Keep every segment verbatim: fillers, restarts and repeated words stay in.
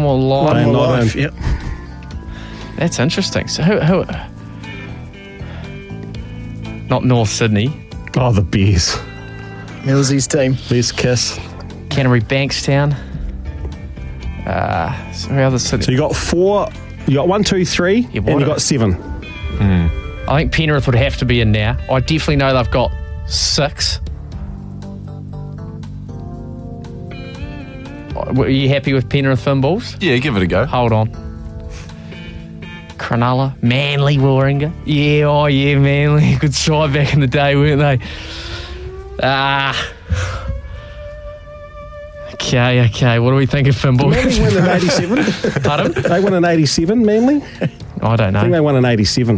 more life. One They're more not life, in. yep. That's interesting. So who? who not North Sydney. Oh, the Bears. Millsy's team. Les Kiss. Canterbury Bankstown. Uh, so who other Sydney? So you got four. You got one, two, three, Yeah, and what you a- got seven. I think Penrith would have to be in now. I definitely know they've got six. Are you happy with Penrith Finballs? Yeah, give it a go. Hold on. Cronulla, Manly, Warringah. Yeah, oh yeah, Manly. Good side back in the day, weren't they? Ah. Okay, okay. What do we think of Finballs? Manly won in eighty-seven. Pardon? They won in eighty-seven, Manly. I don't I think know. they won in eighty-seven.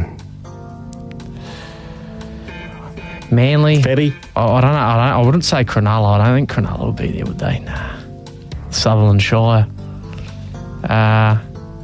Manly. Fatty. Oh, I don't know. I, don't, I wouldn't say Cronulla. I don't think Cronulla would be there, would they? Nah. Sutherland Shire. Uh,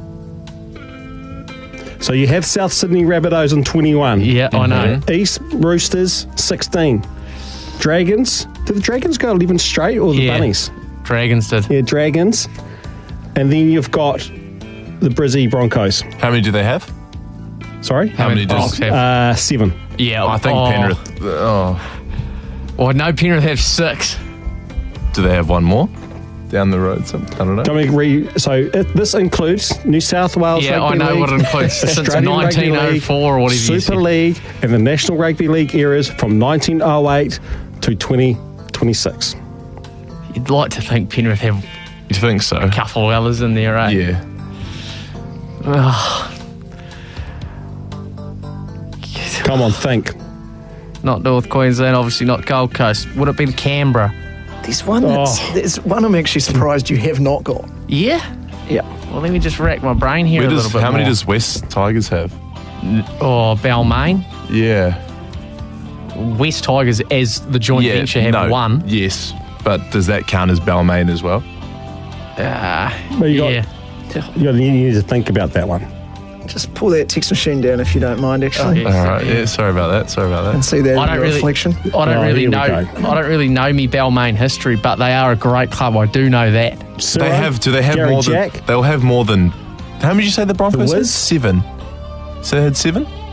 So you have South Sydney Rabbitohs in twenty-one. yeah, I know. East Roosters, sixteen. Dragons. Did the Dragons go eleven straight or the Yeah. Bunnies? Dragons did. Yeah, Dragons. And then you've got the Brizzy Broncos. How many do they have? Sorry? How many does- Bronx have? Uh, seven. Yeah, I think oh, Penrith. Oh, Well, no, Penrith have six. do they have one more down the road? Some, I don't know. Don't we agree? So it, this includes New South Wales Yeah, Rugby I know League, what it includes. Since Australian Rugby nineteen oh four or whatever you Super said. League, and the National Rugby League eras from nineteen oh eight to twenty twenty-six. You'd like to think Penrith have You think so? a couple of others in there, eh? Yeah. Ugh, Come on, think. not North Queensland, obviously not Gold Coast. Would it be the Canberra? There's one that's, Oh. there's one I'm actually surprised you have not got. Yeah? Yeah. Well, let me just rack my brain here Where a does, little bit how many more. does West Tigers have? Oh, Balmain. Yeah. West Tigers, as the joint yeah. venture, have no, one. Yes. But does that count as Balmain as well? Uh, Well, you got- yeah. You you need to think about that one. Just pull that text machine down if you don't mind, actually. Oh, yeah. All right. Yeah. Sorry about that. Sorry about And that. see that I in don't your really, reflection. I don't Oh, really here we know. go. I don't really know me Balmain history, but they are a great club. I do know that. Ciro, They have. Do they have Gary more Jack, than? They'll have more than. How many did you say the Broncos The had? Wiz? Seven. So they had seven.